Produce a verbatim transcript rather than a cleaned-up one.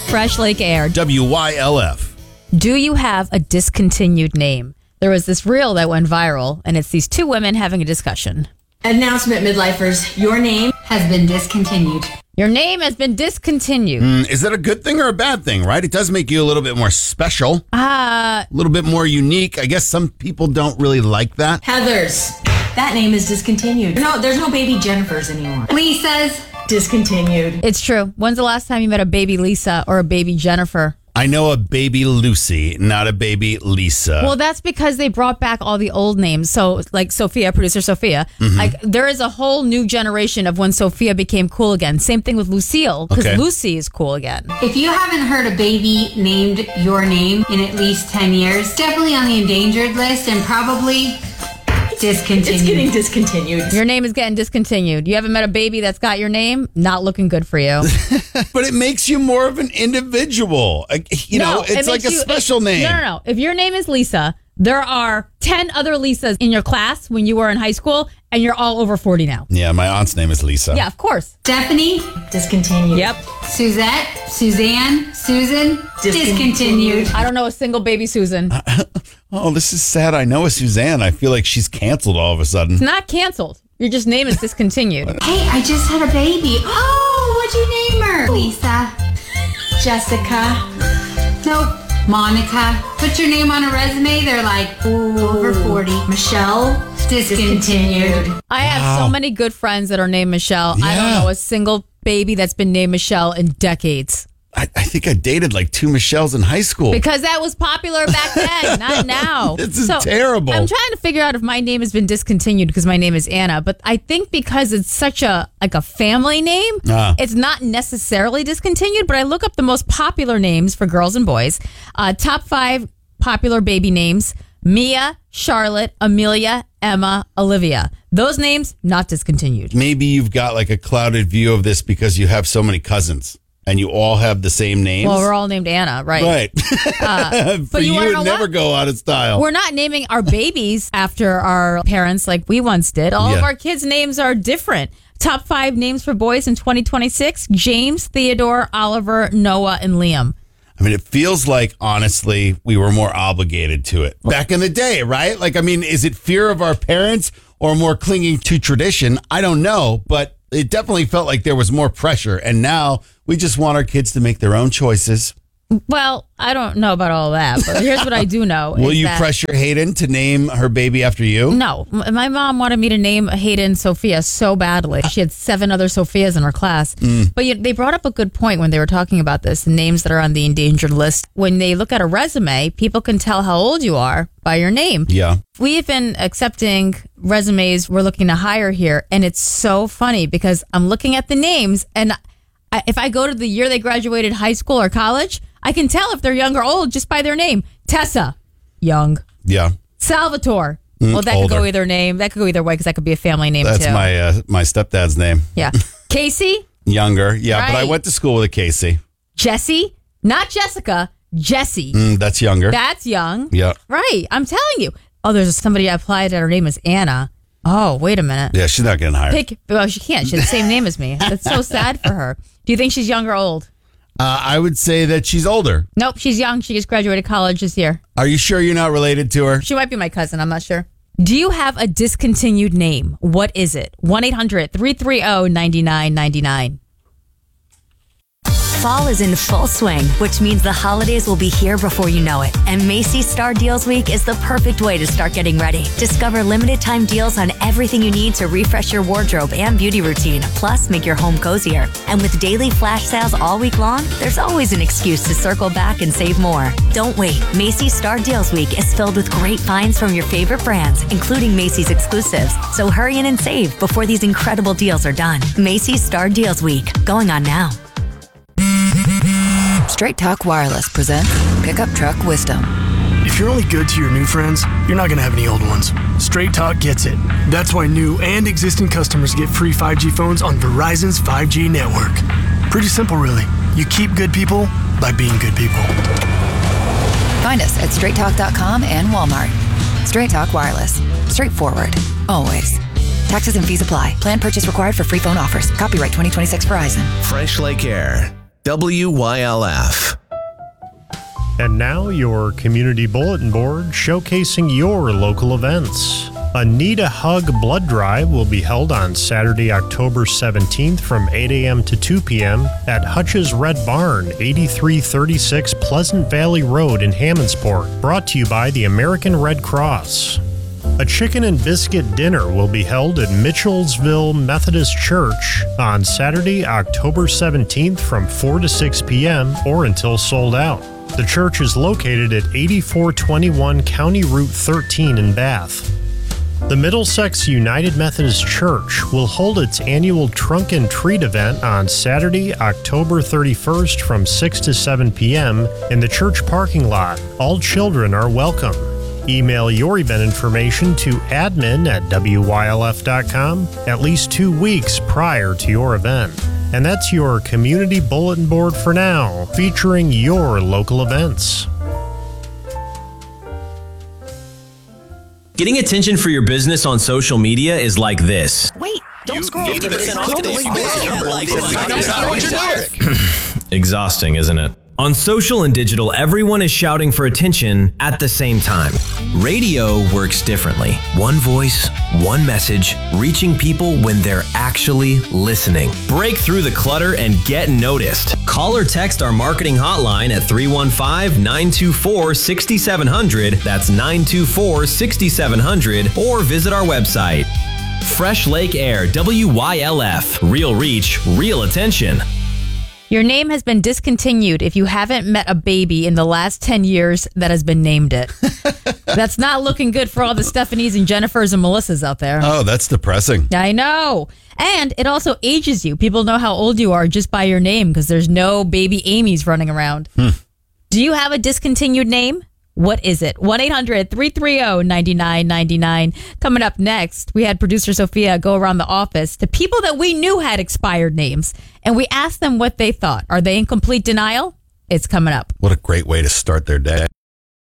Fresh Lake Air. W Y L F. Do you have a discontinued name? There was this reel that went viral, and it's these two women having a discussion. Announcement, midlifers. Your name has been discontinued. Your name has been discontinued. Mm, is that a good thing or a bad thing, right? It does make you a little bit more special. Uh, a little bit more unique. I guess some people don't really like that. Heather's. That name is discontinued. No, there's no baby Jennifers anymore. Lisa's. Discontinued. It's true. When's the last time you met a baby Lisa or a baby Jennifer? I know a baby Lucy, not a baby Lisa. Well, that's because they brought back all the old names. So, like Sophia, producer Sophia. Mm-hmm. Like, there is a whole new generation of when Sophia became cool again. Same thing with Lucille, because okay. Lucy is cool again. If you haven't heard a baby named your name in at least ten years, definitely on the endangered list and probably discontinued. It's getting discontinued. Your name is getting discontinued. You haven't met a baby that's got your name? Not looking good for you. But it makes you more of an individual. You no, know, it's it like a you, special it, name. No, no, no. If your name is Lisa, there are ten other Lisas in your class when you were in high school, and you're all over forty now. Yeah, my aunt's name is Lisa. Yeah, of course. Stephanie, discontinued. Yep. Suzette, Suzanne, Susan, discontinued. discontinued. I don't know a single baby Susan. Uh, oh, this is sad. I know a Suzanne. I feel like she's canceled all of a sudden. It's not canceled. Your just name is discontinued. Hey, I just had a baby. Oh, what'd you name her? Lisa. Jessica. Nope. Monica. Put your name on a resume. They're like, ooh, over forty. Michelle, discontinued. I have wow. so many good friends that are named Michelle. Yeah. I don't know a single baby that's been named Michelle in decades. I, I think I dated like two Michelles in high school. Because that was popular back then, not now. This is so terrible. I'm trying to figure out if my name has been discontinued because my name is Anna, but I think because it's such a like a family name, uh. it's not necessarily discontinued, but I look up the most popular names for girls and boys. Uh, top five popular baby names: Mia, Charlotte, Amelia, Emma, Olivia. Those names, not discontinued. Maybe you've got like a clouded view of this because you have so many cousins. And you all have the same names? Well, we're all named Anna, right? Right. Uh, For you, it never what? go out of style. We're not naming our babies after our parents like we once did. All yeah. of our kids' names are different. Top five names for boys in twenty twenty-six: James, Theodore, Oliver, Noah, and Liam. I mean, it feels like, honestly, we were more obligated to it back in the day, right? Like, I mean, is it fear of our parents or more clinging to tradition? I don't know, but it definitely felt like there was more pressure. And now we just want our kids to make their own choices. Well, I don't know about all that, but here's what I do know. Will you that, pressure Hayden to name her baby after you? No. My mom wanted me to name Hayden Sophia so badly. She had seven other Sophias in her class. Mm. But you, they brought up a good point when they were talking about this, the names that are on the endangered list. When they look at a resume, people can tell how old you are by your name. Yeah. We've been accepting resumes we're looking to hire here, and it's so funny because I'm looking at the names, and I, if I go to the year they graduated high school or college, I can tell if they're young or old just by their name. Tessa, young. Yeah. Salvatore. Mm, well, that older. could go either name. That could go either way because that could be a family name That's too. That's my uh, my stepdad's name. Yeah. Casey. Younger. Yeah, right. But I went to school with a Casey. Jesse. Not Jessica. Jesse. Mm, that's younger. That's young. Yeah. Right. I'm telling you. Oh, there's somebody I applied and her name is Anna. Oh, wait a minute. Yeah, she's not getting hired. Pick, well, she can't. She has the same name as me. That's so sad for her. Do you think she's young or old? Uh, I would say that she's older. Nope, she's young. She just graduated college this year. Are you sure you're not related to her? She might be my cousin. I'm not sure. Do you have a discontinued name? What is it? one eight hundred three three zero nine nine nine nine. Fall is in full swing, which means the holidays will be here before you know it. And Macy's Star Deals Week is the perfect way to start getting ready. Discover limited time deals on everything you need to refresh your wardrobe and beauty routine, plus make your home cozier. And with daily flash sales all week long, there's always an excuse to circle back and save more. Don't wait. Macy's Star Deals Week is filled with great finds from your favorite brands, including Macy's exclusives. So hurry in and save before these incredible deals are done. Macy's Star Deals Week, going on now. Straight Talk Wireless presents Pickup Truck Wisdom. If you're only good to your new friends, you're not going to have any old ones. Straight Talk gets it. That's why new and existing customers get free five G phones on Verizon's five G network. Pretty simple, really. You keep good people by being good people. Find us at straight talk dot com and Walmart. Straight Talk Wireless. Straightforward. Always. Taxes and fees apply. Plan purchase required for free phone offers. Copyright twenty twenty-six Verizon. Fresh Lake Air. W Y L F. And now your community bulletin board showcasing your local events. A Need a Hug blood drive will be held on Saturday, October seventeenth from eight a.m. to two p.m. at Hutch's Red Barn, eighty-three thirty-six Pleasant Valley Road in Hammondsport. Brought to you by the American Red Cross. A chicken and biscuit dinner will be held at Mitchellsville Methodist Church on Saturday, October seventeenth from four to six p.m. or until sold out. The church is located at eighty-four twenty-one County Route thirteen in Bath. The Middlesex United Methodist Church will hold its annual Trunk and Treat event on Saturday, October thirty-first from six to seven p.m. in the church parking lot. All children are welcome. Email your event information to admin at W Y L F dot com at least two weeks prior to your event. And that's your community bulletin board for now, featuring your local events. Getting attention for your business on social media is like this. Wait, don't scroll. Exhausting, isn't it? On social and digital, everyone is shouting for attention at the same time. Radio works differently. One voice, one message, reaching people when they're actually listening. Break through the clutter and get noticed. Call or text our marketing hotline at three one five, nine two four, six seven zero zero. That's nine two four, six seven zero zero. Or visit our website. Fresh Lake Air, W Y L F. Real reach, real attention. Your name has been discontinued if you haven't met a baby in the last ten years that has been named it. That's not looking good for all the Stephanies and Jennifers and Melissas out there. Oh, that's depressing. I know. And it also ages you. People know how old you are just by your name because there's no baby Amy's running around. Hmm. Do you have a discontinued name? What is it? one eight hundred, three three zero, nine nine nine nine. Coming up next, we had producer Sophia go around the office to people that we knew had expired names, and we asked them what they thought. Are they in complete denial? It's coming up. What a great way to start their day.